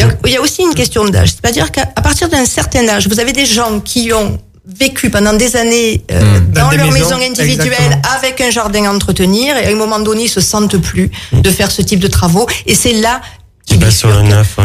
Il y a aussi une question d'âge. C'est-à-dire qu'à partir d'un certain âge, vous avez des gens qui ont vécu pendant des années dans leur maison individuelle avec un jardin à entretenir et à un moment donné, ils se sentent plus de faire ce type de travaux. Et c'est là qui passe sur le neuf,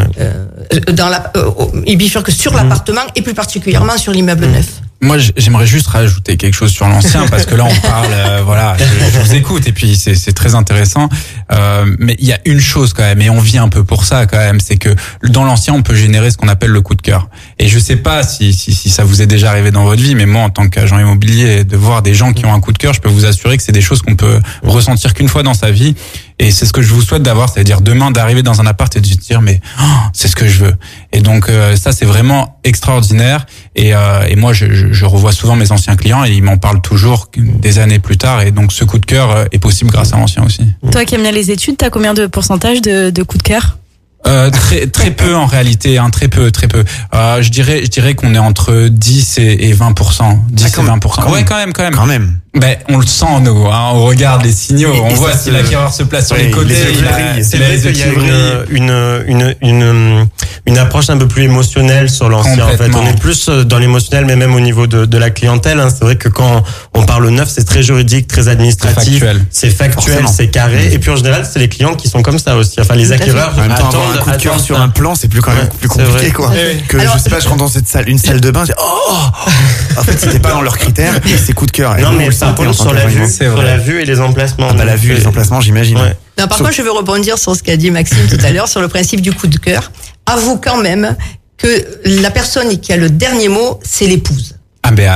il bifurque sur l'appartement et plus particulièrement sur l'immeuble neuf. Moi, j'aimerais juste rajouter quelque chose sur l'ancien parce que là, on parle, je vous écoute et puis c'est très intéressant. Mais il y a une chose quand même, et on vit un peu pour ça quand même, c'est que dans l'ancien, on peut générer ce qu'on appelle le coup de cœur. Et je sais pas si ça vous est déjà arrivé dans votre vie, mais moi, en tant qu'agent immobilier, de voir des gens qui ont un coup de cœur, je peux vous assurer que c'est des choses qu'on peut ressentir qu'une fois dans sa vie. Et c'est ce que je vous souhaite d'avoir, c'est-à-dire demain d'arriver dans un appart et de se dire mais c'est ce que je veux. Et donc ça c'est vraiment extraordinaire. Et moi je revois souvent mes anciens clients et ils m'en parlent toujours des années plus tard. Et donc ce coup de cœur est possible grâce à l'ancien aussi. Toi qui aimes bien les études, t'as combien de pourcentage de coup de cœur? Très peu en réalité, très peu. Je dirais qu'on est entre 10 et 20%. 10 et 20%. Ouais, quand même. Ben, on le sent, nous, on regarde les signaux, on voit si l'acquéreur se place sur les côtés. C'est vrai qu'il y a une approche un peu plus émotionnelle sur l'ancien, en fait. On est plus dans l'émotionnel, mais même au niveau de la clientèle, C'est vrai que quand on parle neuf, c'est très juridique, très administratif. C'est factuel, c'est carré. Et puis, en général, c'est les clients qui sont comme ça aussi. Enfin, les acquéreurs, en même temps, avoir un coup de cœur sur un plan, c'est plus compliqué, quoi. Que, je sais pas, je rentre dans une salle de bain, je dis, en fait, c'était pas dans leurs critères, et c'est coup de cœur. Non, mais ça impose sur la vue et les emplacements. La vue et les emplacements, j'imagine. Ouais. Non, par contre, je veux rebondir sur ce qu'a dit Maxime tout à l'heure sur le principe du coup de cœur. Avoue quand même que la personne qui a le dernier mot, c'est l'épouse. Ah ben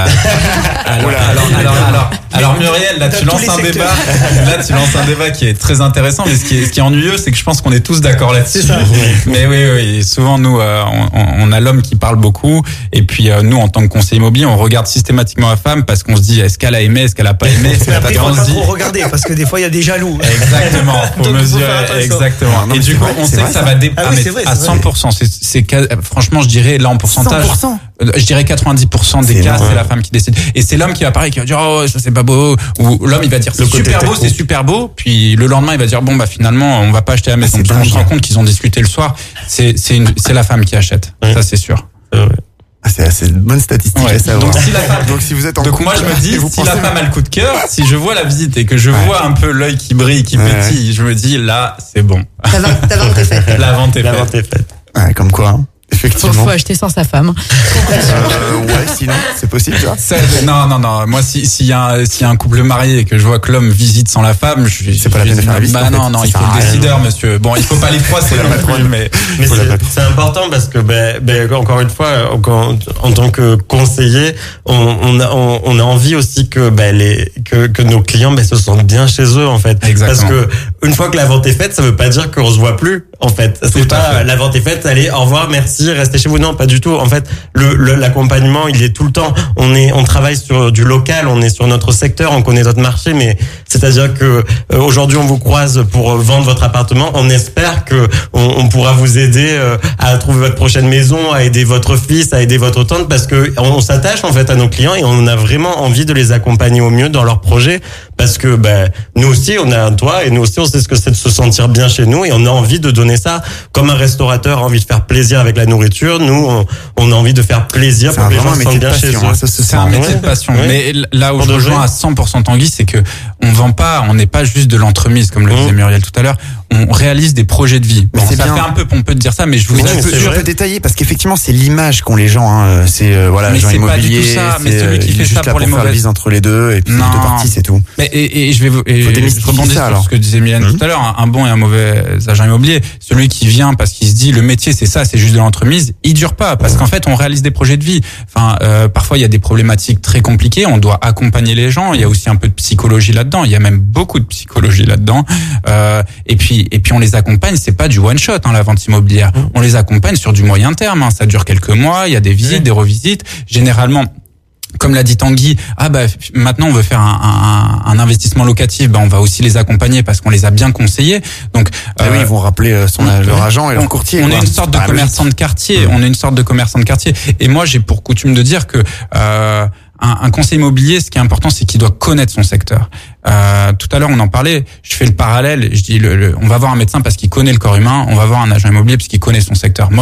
alors Muriel, là tu lances un débat. Là tu lances un débat qui est très intéressant, mais ce qui est ennuyeux, c'est que je pense qu'on est tous d'accord là-dessus. Mais oui, souvent nous on a l'homme qui parle beaucoup, et puis nous en tant que conseiller immobilier, on regarde systématiquement la femme parce qu'on se dit est-ce qu'elle a aimé, est-ce qu'elle a pas aimé. Après, faut pas trop regarder parce que des fois il y a des jaloux. Exactement, faut mesurer exactement. Et du coup, on sait que ça va à 100%. C'est franchement, je dirais là en pourcentage. 100%. Je dirais 90% des cas, c'est la femme qui décide. Et c'est l'homme qui va qui va dire oh ça c'est pas beau, ou l'homme il va dire c'est super beau, puis le lendemain il va dire bon bah finalement on va pas acheter la maison. Donc on se rend compte qu'ils ont discuté le soir. C'est la femme qui achète. Ça c'est sûr. C'est une bonne statistique à savoir. Donc si vous êtes moi je me dis si la femme a le coup de cœur, si je vois la visite et que je vois un peu l'œil qui brille, qui pétille, je me dis là c'est bon. Ta vente est faite. La vente est faite. Ouais, comme quoi. Effectivement. Faut acheter sans sa femme. Sinon, c'est possible, ça? Non. Moi, s'il y a un couple marié et que je vois que l'homme visite sans la femme, c'est pas la peine de faire la visite. Non, il faut le décideur, monsieur. Bon, il faut pas les froisser non plus, mais c'est important parce que, encore une fois, en tant que conseiller, on a envie aussi que nos clients, se sentent bien chez eux, en fait. Exactement. Parce que, une fois que la vente est faite, ça veut pas dire qu'on se voit plus, en fait. C'est pas, la vente est faite, allez, au revoir, merci, restez chez vous. Non, pas du tout. En fait, l'accompagnement, il est tout le temps. On travaille sur du local, on est sur notre secteur, on connaît notre marché, mais c'est-à-dire que aujourd'hui, on vous croise pour vendre votre appartement. On espère que on pourra vous aider à trouver votre prochaine maison, à aider votre fils, à aider votre tante, parce que on s'attache en fait à nos clients et on a vraiment envie de les accompagner au mieux dans leurs projets, parce que nous aussi, on a un toit et nous aussi, on sait ce que c'est de se sentir bien chez nous et on a envie de donner ça comme un restaurateur a envie de faire plaisir avec la nourriture. Nous, on a envie de faire plaisir pour que les gens se sentent bien chez eux. C'est un métier de passion. Mais là où je rejoins à 100% Tanguy, c'est que on n'est pas juste de l'entremise, comme le disait Muriel tout à l'heure. On réalise des projets de vie. Bon, ça fait un peu pompeux de dire ça, mais je peux détailler parce qu'effectivement, c'est l'image qu'ont les gens. C'est l'agent immobilier. Mais celui qui fait ça pour les mauvaises. Faire la bise entre les deux et puis les deux parties, c'est tout. Et je rebondis sur ce que disait Mylène tout à l'heure. Un bon et un mauvais agent immobilier. Celui qui vient parce qu'il se dit le métier c'est ça, c'est juste de l'entremise, il dure pas parce qu'en fait on réalise des projets de vie. Enfin, parfois il y a des problématiques très compliquées, on doit accompagner les gens. Il y a aussi un peu de psychologie là-dedans. Il y a même beaucoup de psychologie là-dedans. Et puis on les accompagne. C'est pas du one shot la vente immobilière. On les accompagne sur du moyen terme. Ça dure quelques mois. Il y a des visites, des revisites. Généralement, comme l'a dit Tanguy, maintenant on veut faire un investissement locatif, on va aussi les accompagner parce qu'on les a bien conseillés. Donc ils vont rappeler leur agent et leur courtier. On est une sorte de commerçant de quartier. On est une sorte de commerçant de quartier. Et moi j'ai pour coutume de dire que un conseiller immobilier, ce qui est important, c'est qu'il doit connaître son secteur. Tout à l'heure, on en parlait. Je fais le parallèle. Je dis, on va voir un médecin parce qu'il connaît le corps humain. On va voir un agent immobilier parce qu'il connaît son secteur.